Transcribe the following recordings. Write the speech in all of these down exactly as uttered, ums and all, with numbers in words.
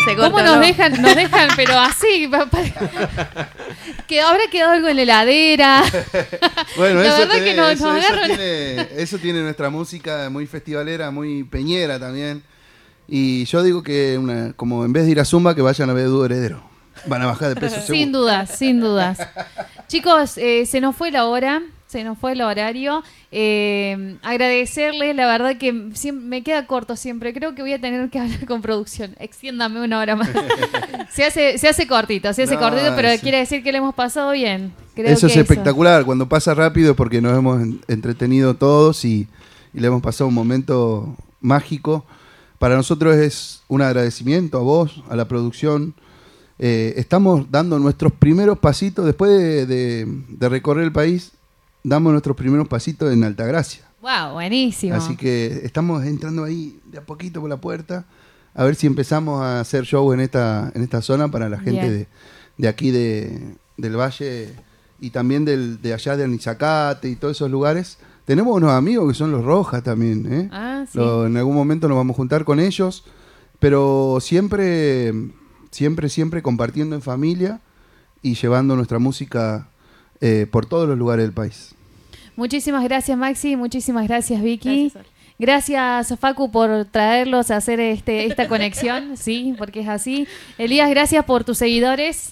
Se ¿Cómo cortó, nos ¿no? dejan? Nos dejan, pero así. pa- pa- que habrá quedado algo en la heladera. Bueno, La eso, verdad tiene, que nos, eso, nos eso agarran. tiene, eso tiene nuestra música muy festivalera, muy peñera también. Y yo digo que una, como en vez de ir a Zumba, que vayan a ver Dúo Heredero. Van a bajar de peso seguro. Sin dudas, sin dudas. Chicos, eh, se nos fue la hora, se nos fue el horario. Eh, agradecerles, la verdad que siem- me queda corto siempre. Creo que voy a tener que hablar con producción. Extiéndame una hora más. se, hace, se hace cortito, se hace No, cortito, pero sí. quiere decir que lo hemos pasado bien. Creo Eso que es espectacular. Cuando pasa rápido es porque nos hemos en- entretenido todos y, y le hemos pasado un momento mágico. Para nosotros es un agradecimiento a vos, a la producción. Eh, estamos dando nuestros primeros pasitos, después de, de- de recorrer el país, damos nuestros primeros pasitos en Altagracia. Wow, buenísimo. Así que estamos entrando ahí de a poquito por la puerta, a ver si empezamos a hacer show en esta, en esta zona para la gente de, de aquí de, del valle y también del, de allá de Anizacate y todos esos lugares. Tenemos unos amigos que son los Rojas también, ¿eh? Ah, sí. Lo- en algún momento nos vamos a juntar con ellos, pero siempre, siempre, siempre compartiendo en familia y llevando nuestra música eh, por todos los lugares del país. Muchísimas gracias, Maxi. Muchísimas gracias, Vicky. Gracias, Sol. Gracias, Facu, por traerlos a hacer este, esta conexión, sí, porque es así. Elías, gracias por tus seguidores.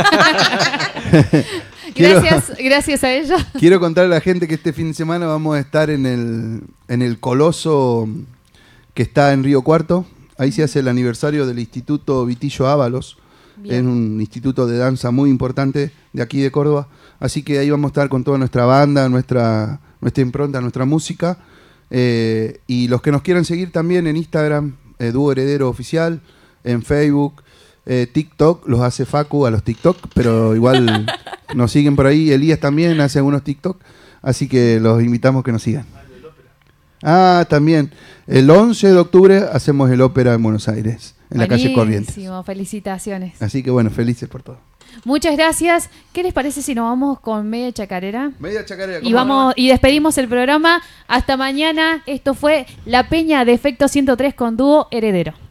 Quiero- gracias, gracias a ellos. Quiero contarle a la gente que este fin de semana vamos a estar en el, en el Coloso que está en Río Cuarto. Ahí se hace el aniversario del Instituto Vitillo Ábalos. Bien. Es un instituto de danza muy importante de aquí de Córdoba. Así que ahí vamos a estar con toda nuestra banda, nuestra, nuestra impronta, nuestra música. Eh, y los que nos quieran seguir también en Instagram, eh, Dúo Heredero Oficial, en Facebook, eh, TikTok, los hace Facu a los TikTok, pero igual nos siguen por ahí. Elías también hace algunos TikTok, así que los invitamos que nos sigan. Ah, también. El once de octubre hacemos el ópera en Buenos Aires, en la calle Corrientes. Buenísimo, felicitaciones. Así que bueno, felices por todo. Muchas gracias. ¿Qué les parece si nos vamos con media chacarera? Media chacarera. Y ¿cómo vamos y despedimos el programa. Hasta mañana. Esto fue La Peña de Efecto ciento tres con Dúo Heredero.